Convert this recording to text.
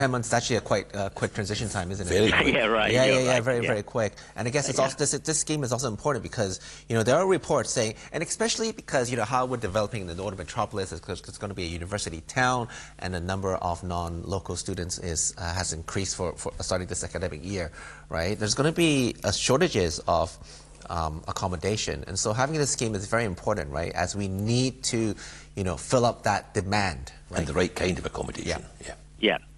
10 months is actually a quite quick transition time, isn't it? Very quick. Yeah, right. Yeah, right. very quick. And I guess it's also this scheme is also important because there are reports saying, and especially because how we're developing the northern metropolis, it's going to be a university town, and the number of non-local students has increased for starting this academic year, right? There's going to be shortages of accommodation, and so having this scheme is very important, right? As we need to fill up that demand, right? And the right kind of accommodation. Yeah. Yeah.